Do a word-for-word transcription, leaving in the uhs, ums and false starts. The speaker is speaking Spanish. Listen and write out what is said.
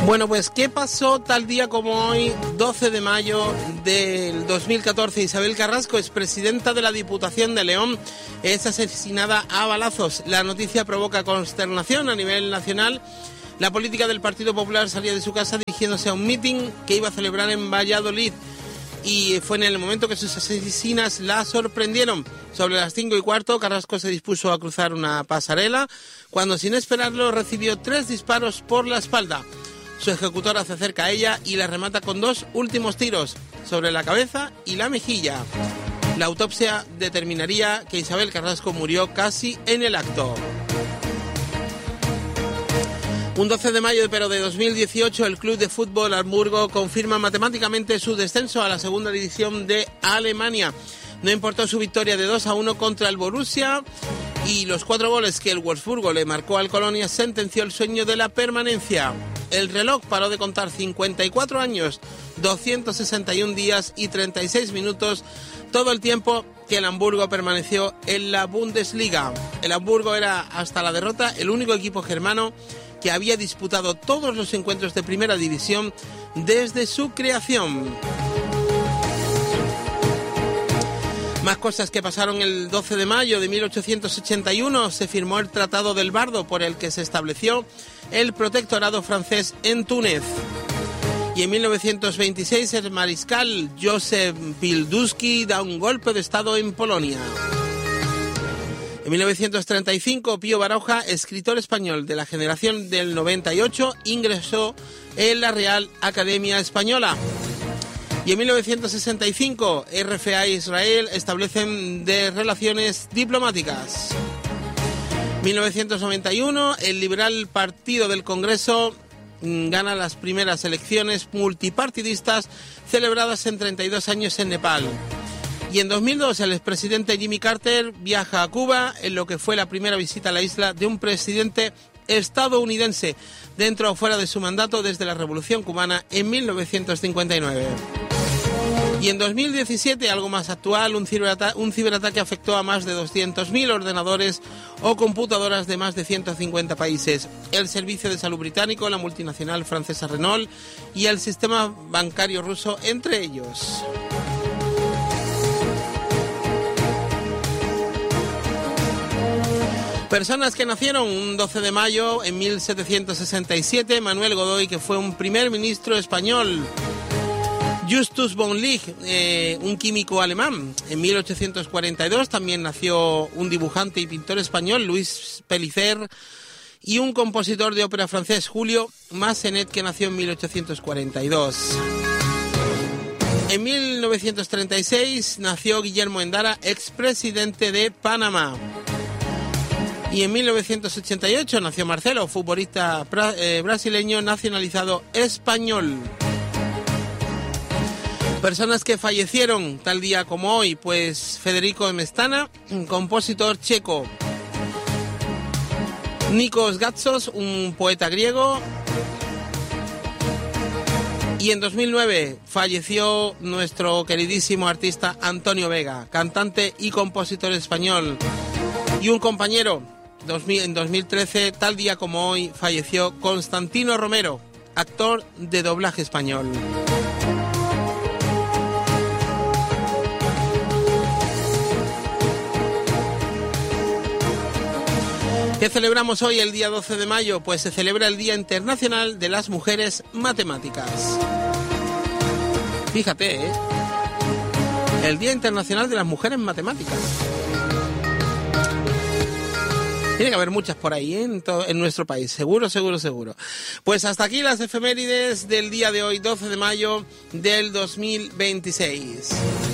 Bueno, pues ¿qué pasó tal día como hoy, doce de mayo del dos mil catorce? Isabel Carrasco, expresidenta de la Diputación de León, es asesinada a balazos. La noticia provoca consternación a nivel nacional. La política del Partido Popular salía de su casa dirigiéndose a un mitin que iba a celebrar en Valladolid. Y fue en el momento que sus asesinas la sorprendieron. Sobre las cinco y cuarto, Carrasco se dispuso a cruzar una pasarela, cuando sin esperarlo recibió tres disparos por la espalda. Su ejecutora se acerca a ella y la remata con dos últimos tiros, sobre la cabeza y la mejilla. La autopsia determinaría que Isabel Carrasco murió casi en el acto. Un doce de mayo pero de dos mil dieciocho, el club de fútbol Hamburgo confirma matemáticamente su descenso a la segunda división de Alemania. No importó su victoria de dos a uno contra el Borussia, y los cuatro goles que el Wolfsburgo le marcó al Colonia sentenció el sueño de la permanencia. El reloj paró de contar cincuenta y cuatro años, doscientos sesenta y un días y treinta y seis minutos, todo el tiempo que el Hamburgo permaneció en la Bundesliga. El Hamburgo era, hasta la derrota, el único equipo germano que había disputado todos los encuentros de primera división desde su creación. Más cosas que pasaron el doce de mayo de mil ochocientos ochenta y uno. Se firmó el Tratado del Bardo, por el que se estableció el protectorado francés en Túnez. Y en mil novecientos veintiséis el mariscal Józef Pilsudski da un golpe de estado en Polonia. En mil novecientos treinta y cinco, Pío Baroja, escritor español de la generación del noventa y ocho, ingresó en la Real Academia Española. Y en mil novecientos sesenta y cinco, R F A e Israel establecen de relaciones diplomáticas. mil novecientos noventa y uno, el Liberal Partido del Congreso gana las primeras elecciones multipartidistas celebradas en treinta y dos años en Nepal. Y en dos mil dos, el expresidente Jimmy Carter viaja a Cuba en lo que fue la primera visita a la isla de un presidente estadounidense, dentro o fuera de su mandato desde la Revolución Cubana en mil novecientos cincuenta y nueve. Y en dos mil diecisiete, algo más actual, un ciberataque, un ciberataque afectó a más de doscientos mil ordenadores o computadoras de más de ciento cincuenta países. El Servicio de Salud británico, la multinacional francesa Renault y el sistema bancario ruso, entre ellos. Personas que nacieron un doce de mayo en mil setecientos sesenta y siete, Manuel Godoy, que fue un primer ministro español. Justus von Liebig, eh, un químico alemán. En mil ochocientos cuarenta y dos también nació un dibujante y pintor español, Luis Pellicer, y un compositor de ópera francés, Julio Massenet, que nació en mil ochocientos cuarenta y dos. En mil novecientos treinta y seis nació Guillermo Endara, expresidente de Panamá. Y en mil novecientos ochenta y ocho nació Marcelo, futbolista pra, eh, brasileño nacionalizado español. Personas que fallecieron tal día como hoy, pues Federico Mestana, un compositor checo. Nikos Gatsos, un poeta griego. Y en dos mil nueve falleció nuestro queridísimo artista Antonio Vega, cantante y compositor español. Y un compañero, en dos mil trece, tal día como hoy, falleció Constantino Romero, actor de doblaje español. ¿Qué celebramos hoy, el día doce de mayo? Pues se celebra el Día Internacional de las Mujeres Matemáticas. Fíjate, ¿eh? El Día Internacional de las Mujeres Matemáticas. Tiene que haber muchas por ahí, ¿eh? en, todo, en nuestro país, seguro, seguro, seguro. Pues hasta aquí las efemérides del día de hoy, doce de mayo del dos mil veintiséis.